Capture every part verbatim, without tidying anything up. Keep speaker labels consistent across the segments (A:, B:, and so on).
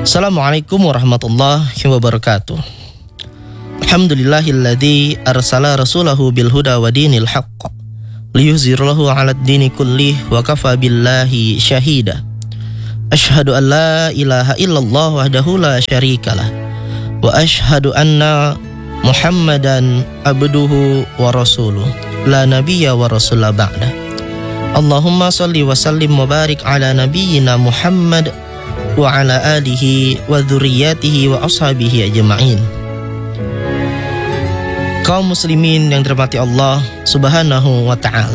A: Assalamualaikum warahmatullahi wabarakatuh. Alhamdulillahilladzi arsala rasulahu bil huda wa dinil haqq liyuzhirahu 'alad dini kullih wa kafa billahi syahida. Asyhadu an la ilaha illallah wahdahu la syarikalah wa asyhadu anna Muhammadan abduhu wa rasuluh la nabiyya wa rasula ba'da. Allahumma salli wa sallim wa barik ala nabiyyina Muhammad wa ala alihi wa dzurriyyatihi wa ashabihi ajma'in. Kaum muslimin yang dirahmati Allah Subhanahu wa ta'ala,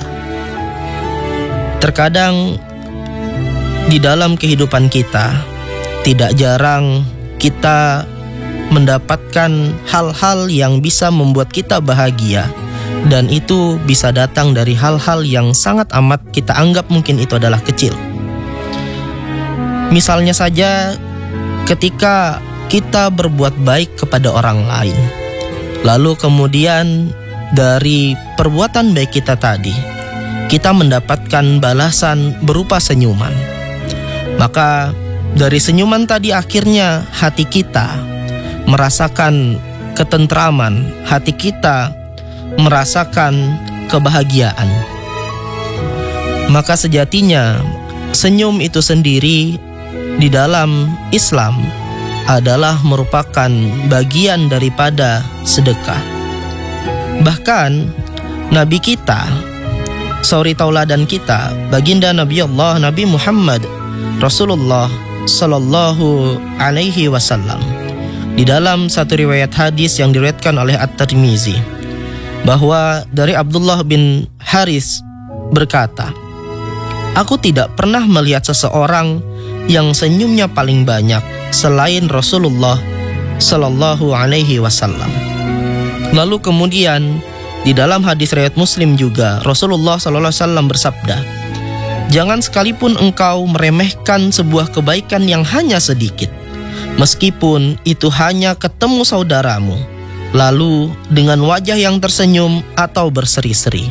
A: terkadang di dalam kehidupan kita tidak jarang kita mendapatkan hal-hal yang bisa membuat kita bahagia, dan itu bisa datang dari hal-hal yang sangat amat kita anggap mungkin itu adalah kecil. Misalnya saja ketika kita berbuat baik kepada orang lain, lalu kemudian dari perbuatan baik kita tadi kita mendapatkan balasan berupa senyuman. Maka dari senyuman tadi akhirnya hati kita merasakan ketentraman, hati kita merasakan kebahagiaan. Maka sejatinya senyum itu sendiri di dalam Islam adalah merupakan bagian daripada sedekah. Bahkan Nabi kita, suri tauladan kita, baginda Nabi Allah Nabi Muhammad Rasulullah Sallallahu Alaihi Wasallam, di dalam satu riwayat hadis yang diriwayatkan oleh At-Tirmizi, bahwa dari Abdullah bin Haris berkata, aku tidak pernah melihat seseorang yang senyumnya paling banyak selain Rasulullah Sallallahu Alaihi Wasallam. Lalu kemudian di dalam hadis riwayat Muslim juga Rasulullah Sallallahu Alaihi Wasallam bersabda, jangan sekalipun engkau meremehkan sebuah kebaikan yang hanya sedikit, meskipun itu hanya ketemu saudaramu, lalu dengan wajah yang tersenyum atau berseri-seri.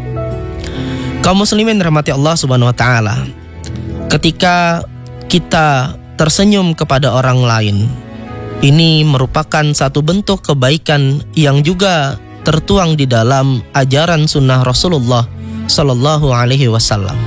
A: Kaum muslimin rahmati Allah Subhanahu wa taala, ketika kita tersenyum kepada orang lain, ini merupakan satu bentuk kebaikan yang juga tertuang di dalam ajaran sunnah Rasulullah Sallallahu Alaihi Wasallam.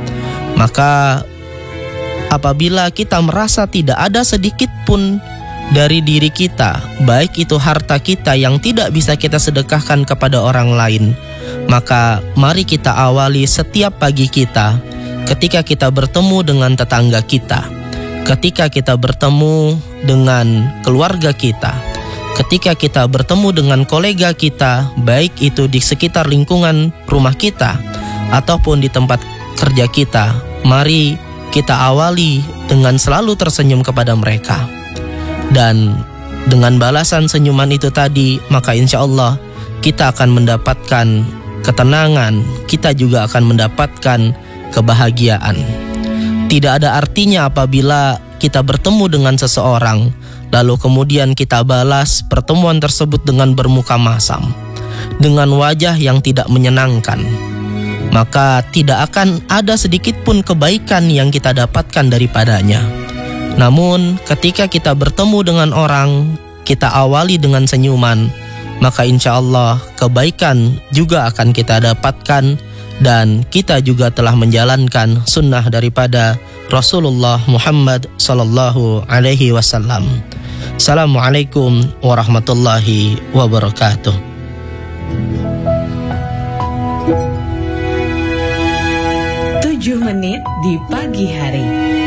A: Maka apabila kita merasa tidak ada sedikit pun dari diri kita, baik itu harta kita yang tidak bisa kita sedekahkan kepada orang lain, maka mari kita awali setiap pagi kita ketika kita bertemu dengan tetangga kita, ketika kita bertemu dengan keluarga kita, ketika kita bertemu dengan kolega kita, baik itu di sekitar lingkungan rumah kita ataupun di tempat kerja kita, mari kita awali dengan selalu tersenyum kepada mereka. Dan dengan balasan senyuman itu tadi, maka insya Allah kita akan mendapatkan ketenangan, kita juga akan mendapatkan kebahagiaan. Tidak ada artinya apabila kita bertemu dengan seseorang, lalu kemudian kita balas pertemuan tersebut dengan bermuka masam, dengan wajah yang tidak menyenangkan. Maka tidak akan ada sedikit pun kebaikan yang kita dapatkan daripadanya. Namun ketika kita bertemu dengan orang, kita awali dengan senyuman, maka insya Allah kebaikan juga akan kita dapatkan, dan kita juga telah menjalankan sunnah daripada Rasulullah Muhammad Sallallahu Alaihi Wasallam. Assalamualaikum warahmatullahi wabarakatuh.
B: Tujuh menit di pagi hari.